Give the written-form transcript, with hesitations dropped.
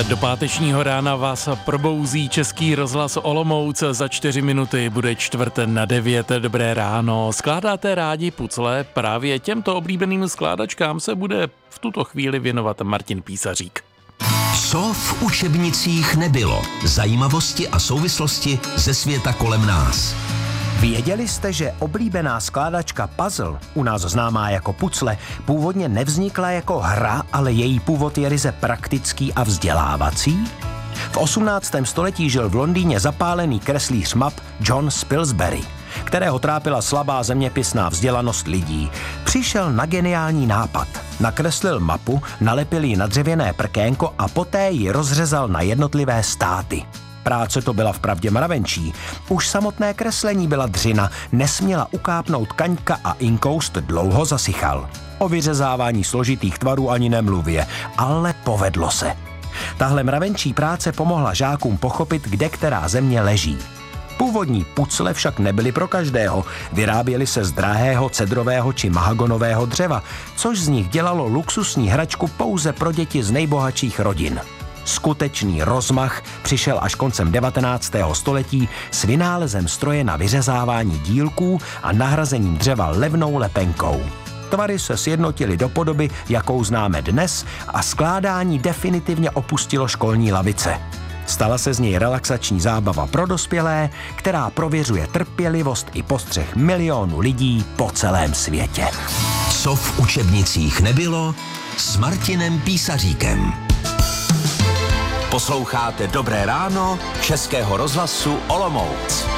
Do pátečního rána vás probouzí Český rozhlas Olomouc. Za 4 minuty bude 8:45. Dobré ráno. Skládáte rádi pucle? Právě těmto oblíbeným skládačkám se bude v tuto chvíli věnovat Martin Písařík. Co v učebnicích nebylo? Zajímavosti a souvislosti ze světa kolem nás. Věděli jste, že oblíbená skládačka puzzle, u nás známá jako pucle, původně nevznikla jako hra, ale její původ je ryze praktický a vzdělávací? V 18. století žil v Londýně zapálený kreslíř map John Spilsbury, kterého trápila slabá zeměpisná vzdělanost lidí. Přišel na geniální nápad. Nakreslil mapu, nalepil ji na dřevěné prkénko a poté ji rozřezal na jednotlivé státy. Práce to byla vpravdě mravenčí. Už samotné kreslení byla dřina, nesměla ukápnout kaňka a inkoust dlouho zasychal. O vyřezávání složitých tvarů ani nemluvě, ale povedlo se. Tahle mravenčí práce pomohla žákům pochopit, kde která země leží. Původní pucle však nebyly pro každého, vyráběly se z drahého cedrového či mahagonového dřeva, což z nich dělalo luxusní hračku pouze pro děti z nejbohatších rodin. Skutečný rozmach přišel až koncem 19. století s vynálezem stroje na vyřezávání dílků a nahrazením dřeva levnou lepenkou. Tvary se sjednotily do podoby, jakou známe dnes, a skládání definitivně opustilo školní lavice. Stala se z něj relaxační zábava pro dospělé, která prověřuje trpělivost i postřeh milionů lidí po celém světě. Co v učebnicích nebylo s Martinem Písaříkem. Posloucháte Dobré ráno Českého rozhlasu Olomouc.